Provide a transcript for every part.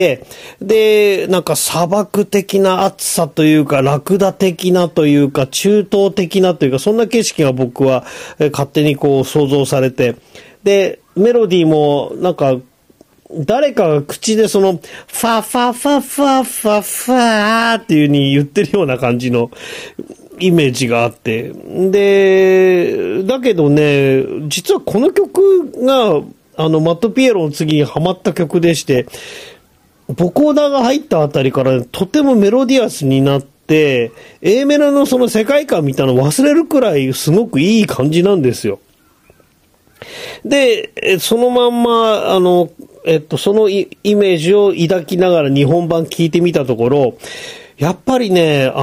で、なんか砂漠的な暑さというか、ラクダ的なというか、中東的なというか、そんな景色が僕は勝手にこう想像されて、で、メロディーもなんか、誰かが口でその、ファファファファファファーっていう風に言ってるような感じのイメージがあって。で、だけどね、実はこの曲が、マットピエロの次にハマった曲でして、ボコーダーが入ったあたりからとてもメロディアスになって、A メロのその世界観みたいなの忘れるくらいすごくいい感じなんですよ。で、そのまんま、そのイメージを抱きながら日本版聞いてみたところ、やっぱりね、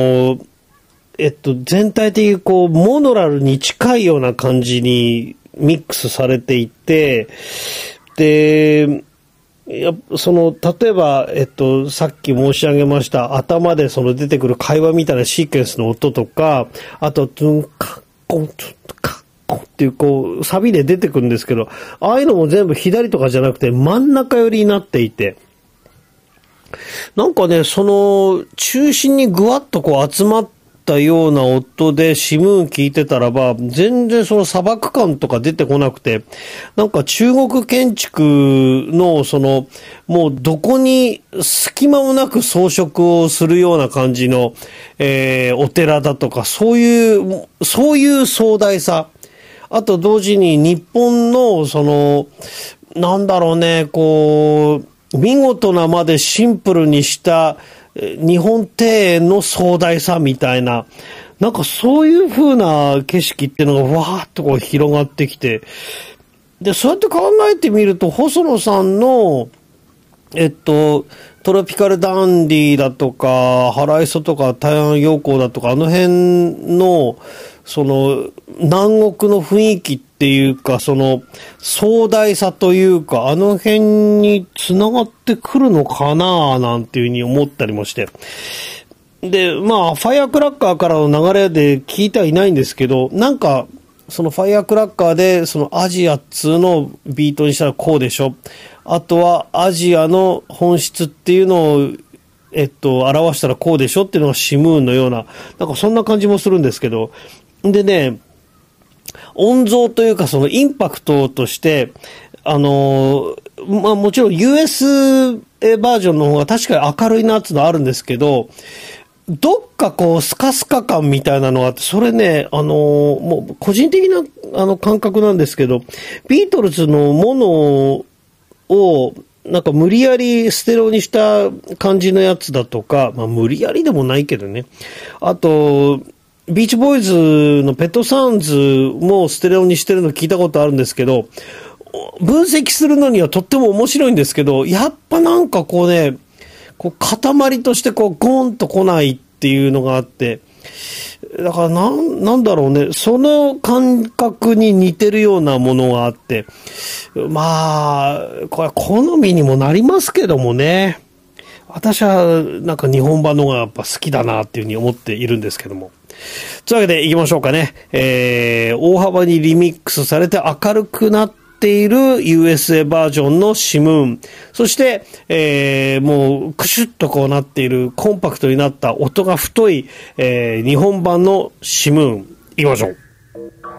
全体的にこう、モノラルに近いような感じにミックスされていて、で、例えば、さっき申し上げました、頭でその出てくる会話みたいなシーケンスの音とか、あと、トゥンカッコン、トゥンカッコンっていうこう、サビで出てくるんですけど、ああいうのも全部左とかじゃなくて真ん中寄りになっていて、なんかね、その、中心にぐわっとこう集まったような音でシムーン聞いてたらば、全然その砂漠感とか出てこなくて、なんか中国建築のその、もうどこに隙間もなく装飾をするような感じの、お寺だとか、そういう壮大さ。あと同時に日本のその、なんだろうね、こう、見事なまでシンプルにした日本庭園の壮大さみたいな、なんかそういう風な景色っていうのがわーっとこう広がってきて、で、そうやって考えてみると、細野さんの、トロピカルダンディだとか、ハライソとか台湾陽光だとか、あの辺の、その、南国の雰囲気っていうか、その、壮大さというか、あの辺に繋がってくるのかななんていうふうに思ったりもして。で、まあ、ファイアクラッカーからの流れで聞いてはいないんですけど、なんか、そのファイアクラッカーで、そのアジアっつうのをビートにしたらこうでしょ。あとはアジアの本質っていうのを、表したらこうでしょっていうのがシムーンのような、なんかそんな感じもするんですけど、でね、音像というかそのインパクトとして、まあもちろん US バージョンの方が確かに明るいなっていうのはあるんですけど、どっかこうスカスカ感みたいなのがあって、それね、もう個人的な感覚なんですけど、ビートルズのものをなんか無理やりステレオにした感じのやつだとか、まあ無理やりでもないけどね。あと、ビーチボーイズのペットサウンズもステレオにしてるの聞いたことあるんですけど、分析するのにはとっても面白いんですけど、やっぱなんかこうね、こう塊としてこうゴーンと来ないっていうのがあって、だからなんだろうね、その感覚に似てるようなものがあって、まあ、これは好みにもなりますけどもね。私はなんか日本版の方がやっぱ好きだなっていうふうに思っているんですけども。というわけで行きましょうかね。大幅にリミックスされて明るくなっている USA バージョンのシムーン。そして、もうクシュッとこうなっているコンパクトになった音が太い、日本版のシムーン。行きましょう。